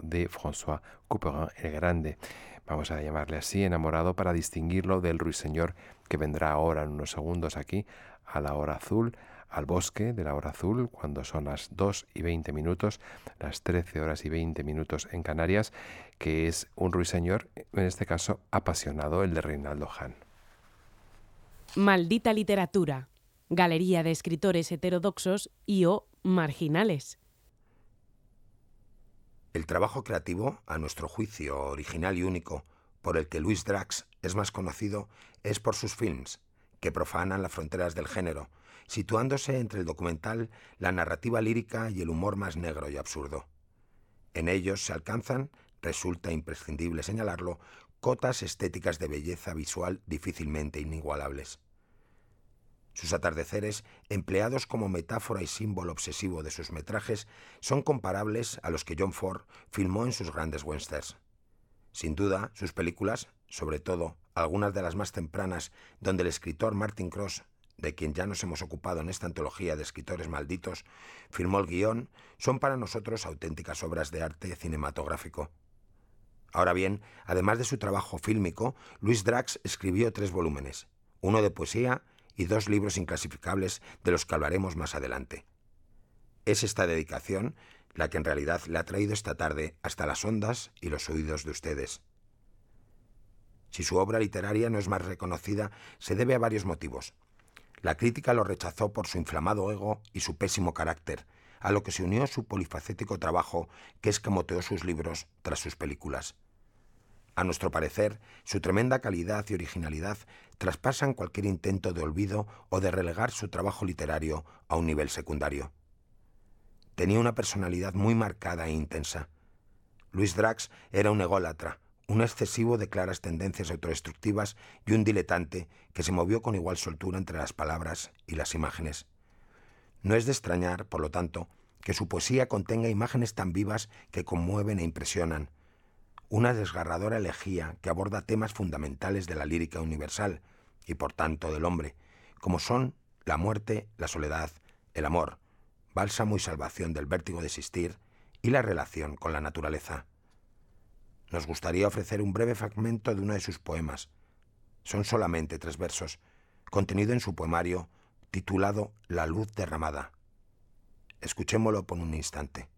de François Couperin el Grande. Vamos a llamarle así, enamorado, para distinguirlo del ruiseñor que vendrá ahora en unos segundos aquí, a la hora azul, al bosque de la hora azul, cuando son las 2:20, las 13:20 en Canarias, que es un ruiseñor, en este caso apasionado, el de Reinaldo Hahn. Maldita literatura, galería de escritores heterodoxos y o marginales. El trabajo creativo, a nuestro juicio original y único, por el que Louis Drax es más conocido, es por sus films, que profanan las fronteras del género, situándose entre el documental, la narrativa lírica y el humor más negro y absurdo. En ellos se alcanzan, resulta imprescindible señalarlo, cotas estéticas de belleza visual difícilmente inigualables. Sus atardeceres, empleados como metáfora y símbolo obsesivo de sus metrajes, son comparables a los que John Ford filmó en sus grandes westerns. Sin duda, sus películas, sobre todo algunas de las más tempranas, donde el escritor Martin Cross, de quien ya nos hemos ocupado en esta antología de escritores malditos, firmó el guión, son para nosotros auténticas obras de arte cinematográfico. Ahora bien, además de su trabajo fílmico, Louis Drax escribió 3 volúmenes, uno de poesía y 2 libros inclasificables de los que hablaremos más adelante. Es esta dedicación la que en realidad le ha traído esta tarde hasta las ondas y los oídos de ustedes. Si su obra literaria no es más reconocida, se debe a varios motivos. La crítica lo rechazó por su inflamado ego y su pésimo carácter, a lo que se unió su polifacético trabajo que escamoteó sus libros tras sus películas. A nuestro parecer, su tremenda calidad y originalidad traspasan cualquier intento de olvido o de relegar su trabajo literario a un nivel secundario. Tenía una personalidad muy marcada e intensa. Louis Drax era un ególatra, un excesivo de claras tendencias autodestructivas y un diletante que se movió con igual soltura entre las palabras y las imágenes. No es de extrañar, por lo tanto, que su poesía contenga imágenes tan vivas que conmueven e impresionan. Una desgarradora elegía que aborda temas fundamentales de la lírica universal y, por tanto, del hombre, como son la muerte, la soledad, el amor, bálsamo y salvación del vértigo de existir y la relación con la naturaleza. Nos gustaría ofrecer un breve fragmento de uno de sus poemas. Son solamente 3 versos, contenido en su poemario titulado La luz derramada. Escuchémoslo por un instante.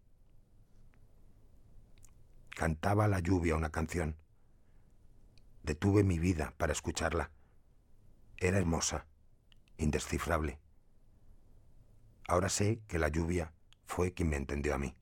Cantaba la lluvia una canción. Detuve mi vida para escucharla. Era hermosa, indescifrable. Ahora sé que la lluvia fue quien me entendió a mí.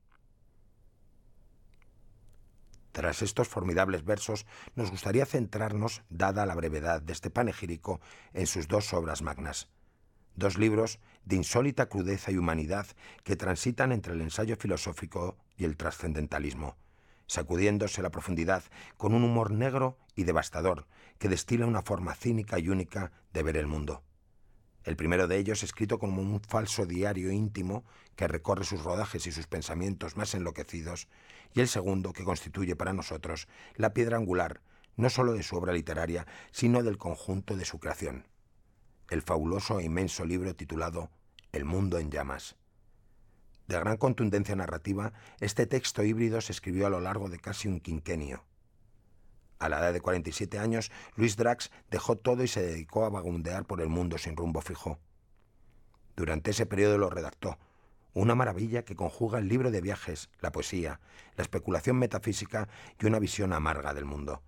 Tras estos formidables versos, nos gustaría centrarnos, dada la brevedad de este panegírico, en sus 2 obras magnas. 2 libros de insólita crudeza y humanidad que transitan entre el ensayo filosófico y el trascendentalismo, sacudiéndose la profundidad con un humor negro y devastador que destila una forma cínica y única de ver el mundo. El primero de ellos, escrito como un falso diario íntimo que recorre sus rodajes y sus pensamientos más enloquecidos, y el segundo, que constituye para nosotros la piedra angular no solo de su obra literaria, sino del conjunto de su creación. El fabuloso e inmenso libro titulado El mundo en llamas. De gran contundencia narrativa, este texto híbrido se escribió a lo largo de casi un quinquenio. A la edad de 47 años, Louis Drax dejó todo y se dedicó a vagabundear por el mundo sin rumbo fijo. Durante ese periodo lo redactó, una maravilla que conjuga el libro de viajes, la poesía, la especulación metafísica y una visión amarga del mundo.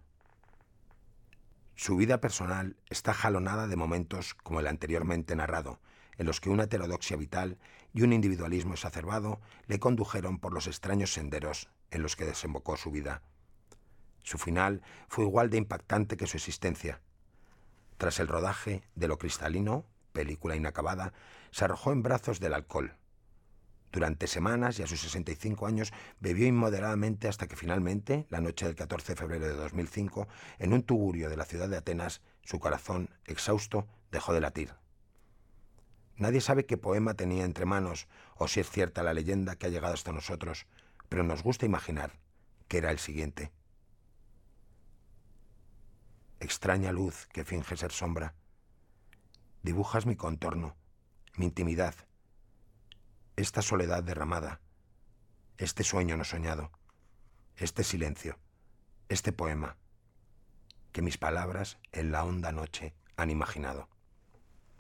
Su vida personal está jalonada de momentos como el anteriormente narrado, en los que una heterodoxia vital y un individualismo exacerbado le condujeron por los extraños senderos en los que desembocó su vida. Su final fue igual de impactante que su existencia. Tras el rodaje de Lo cristalino, película inacabada, se arrojó en brazos del alcohol. Durante semanas y a sus 65 años bebió inmoderadamente hasta que finalmente, la noche del 14 de febrero de 2005, en un tugurio de la ciudad de Atenas, su corazón, exhausto, dejó de latir. Nadie sabe qué poema tenía entre manos o si es cierta la leyenda que ha llegado hasta nosotros, pero nos gusta imaginar que era el siguiente. Extraña luz que finge ser sombra. Dibujas mi contorno, mi intimidad, esta soledad derramada, este sueño no soñado, este silencio, este poema, que mis palabras en la honda noche han imaginado.